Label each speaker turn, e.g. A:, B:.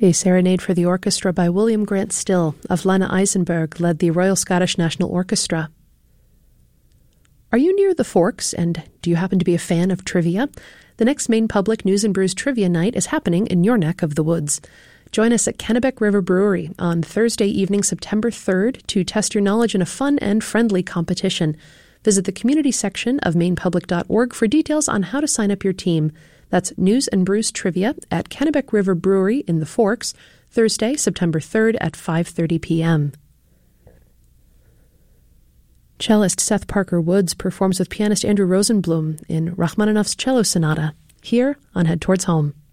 A: A serenade for the orchestra by William Grant Still of Lena Eisenberg led the Royal Scottish National Orchestra. Are you near the Forks, and do you happen to be a fan of trivia? The next Maine Public News and Brews Trivia Night is happening in your neck of the woods. Join us at Kennebec River Brewery on Thursday evening, September 3rd, to test your knowledge in a fun and friendly competition. Visit the community section of mainepublic.org for details on how to sign up your team. That's News and Brews Trivia at Kennebec River Brewery in the Forks, Thursday, September 3rd at 5:30 p.m. Cellist Seth Parker Woods performs with pianist Andrew Rosenblum in Rachmaninoff's Cello Sonata, here on Head Towards Home.